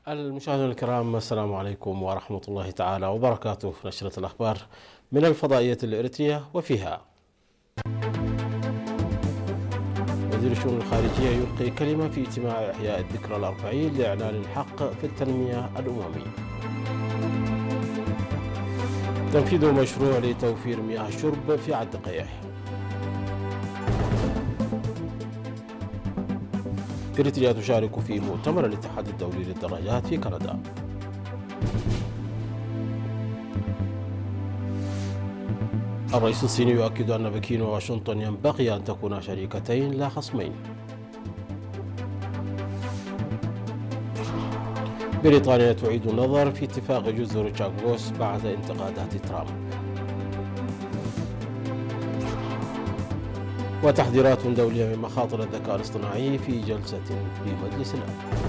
المشاهدين الكرام، السلام عليكم ورحمة الله تعالى وبركاته. نشرة الأخبار من الفضائية الإريترية، وفيها وزير الشؤون الخارجية يلقي كلمة في اجتماع إحياء الذكرى الأربعين لإعلان الحق في التنمية الأممي. تنفيذ مشروع لتوفير مياه الشرب في عد قيح. إريتريا تشارك في مؤتمر الاتحاد الدولي للدراجات في كندا. الرئيس الصيني يؤكد أن بكين وواشنطن ينبغي أن تكونا شريكتين لا خصمين. بريطانيا تعيد النظر في اتفاق جزر تشاغوس بعد انتقادات ترامب. وتحذيرات دولية من مخاطر الذكاء الاصطناعي في جلسة في مجلس الأمن.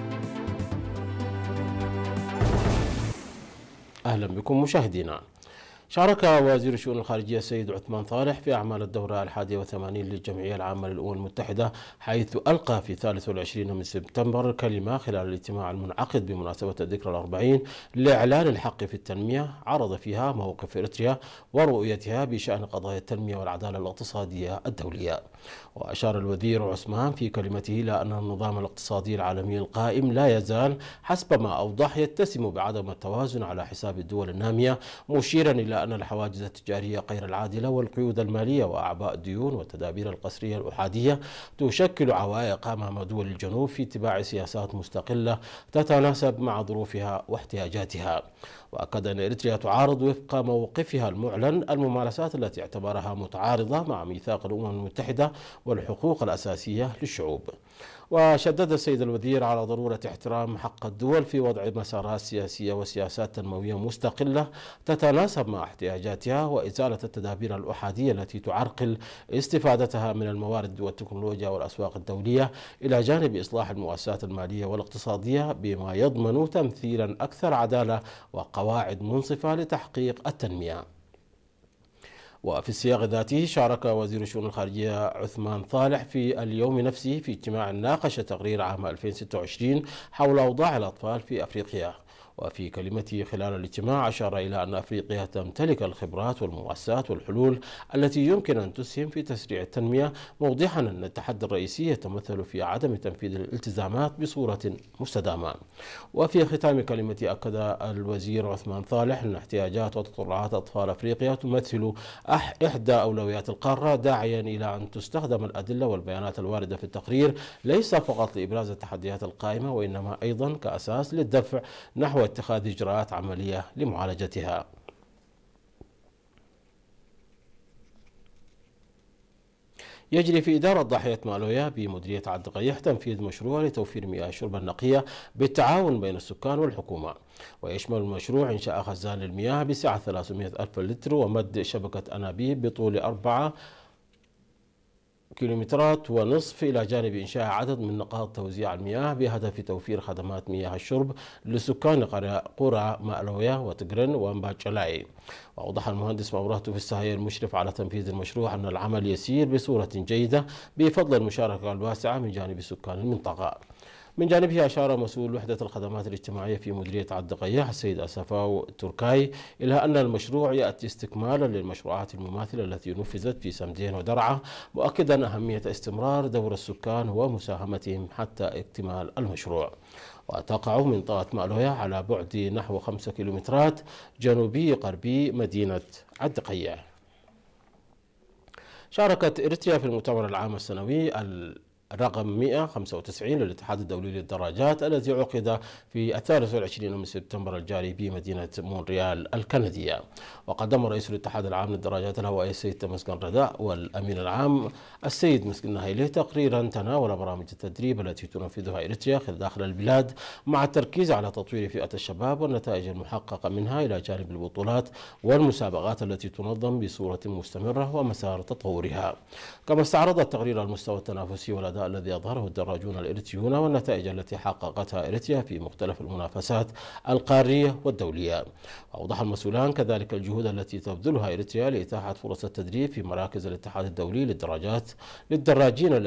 أهلا بكم مشاهدينا. شارك وزير الشؤون الخارجية السيد عثمان صالح في أعمال الدورة 81 للجمعية العامة للأمم المتحدة، حيث ألقى في 23 من سبتمبر كلمة خلال الاجتماع المنعقد بمناسبة الذكرى الأربعين لإعلان الحق في التنمية، عرض فيها موقف إريتريا ورؤيتها بشأن قضايا التنمية والعدالة الاقتصادية الدولية. وأشار الوزير عثمان في كلمته إلى أن النظام الاقتصادي العالمي القائم لا يزال حسب ما أوضح يتسم بعدم التوازن على حساب الدول النامية، مشيرا إلى أن الحواجز التجارية غير العادلة والقيود المالية وأعباء الديون والتدابير القسرية الأحادية تشكل عوائق أمام دول الجنوب في اتباع سياسات مستقلة تتناسب مع ظروفها واحتياجاتها. وأكد أن إريتريا تعارض وفق موقفها المعلن الممارسات التي اعتبرها متعارضة مع ميثاق الأمم المتحدة والحقوق الأساسية للشعوب. وشدد السيد الوزير على ضرورة احترام حق الدول في وضع مسارات سياسية وسياسات تنموية مستقلة تتناسب مع احتياجاتها، وإزالة التدابير الأحادية التي تعرقل استفادتها من الموارد والتكنولوجيا والأسواق الدولية، إلى جانب إصلاح المؤسسات المالية والاقتصادية بما يضمن تمثيلا أكثر عدالة وقواعد منصفة لتحقيق التنمية. وفي السياق ذاته شارك وزير الشؤون الخارجية عثمان صالح في اليوم نفسه في اجتماع ناقش تقرير عام 2026 حول أوضاع الأطفال في أفريقيا. وفي كلمته خلال الاجتماع أشار إلى أن أفريقيا تمتلك الخبرات والمؤسسات والحلول التي يمكن أن تسهم في تسريع التنمية، موضحا أن التحدي الرئيسي يتمثل في عدم تنفيذ الالتزامات بصورة مستدامة. وفي ختام كلمته أكد الوزير عثمان صالح أن احتياجات وتطلعات أطفال أفريقيا تمثل إحدى أولويات القارة، داعيا إلى أن تستخدم الأدلة والبيانات الواردة في التقرير ليس فقط لإبراز التحديات القائمة، وإنما أيضا كأساس للدفع نحو اتخاذ إجراءات عملية لمعالجتها. يجري في إدارة ضاحية مالويا بمديرية عد قيح تنفيذ مشروع لتوفير مياه الشرب النقية بالتعاون بين السكان والحكومة، ويشمل المشروع إنشاء خزان للمياه بسعة 300 ألف لتر ومد شبكة أنابيب بطول 4 كيلومترات ونصف، إلى جانب إنشاء عدد من نقاط توزيع المياه بهدف توفير خدمات مياه الشرب لسكان قرى مألويا وتجرن ومباجلاي. وأوضح المهندس موراتو في السهية المشرف على تنفيذ المشروع أن العمل يسير بصورة جيدة بفضل المشاركة الواسعة من جانب سكان المنطقة. من جانبه أشار مسؤول وحدة الخدمات الاجتماعية في مديرية عد قيح السيد أسفاو تركاي إلى أن المشروع يأتي استكمالا للمشروعات المماثلة التي نفذت في سمدين ودرعا، مؤكدا أهمية استمرار دور السكان ومساهمتهم حتى اكتمال المشروع. وتقع منطقة مألويا على بعد نحو 5 كيلومترات جنوبي غربي مدينة عد قيح. شاركت إريتريا في المؤتمر العام السنوي رقم 195 للاتحاد الدولي للدراجات الذي عقد في 23 من سبتمبر الجاري بمدينة مونريال الكندية. وقدم رئيس الاتحاد العام للدراجات الهوائية السيد تمسكن رداء والأمين العام السيد مسكن نهيلي تقريرا تناول برامج التدريب التي تنفذها إريتريا داخل البلاد، مع التركيز على تطوير فئة الشباب والنتائج المحققة منها، إلى جانب البطولات والمسابقات التي تنظم بصورة مستمرة ومسار تطورها. كما استعرض التقرير المستوى التنافسي والأداء الذي أظهره الدراجون الإريتريون والنتائج التي حققتها إريتريا في مختلف المنافسات القارية والدولية. وأوضح المسؤولان كذلك الجهود التي تبذلها إريتريا لإتاحة فرص التدريب في مراكز الاتحاد الدولي للدراجين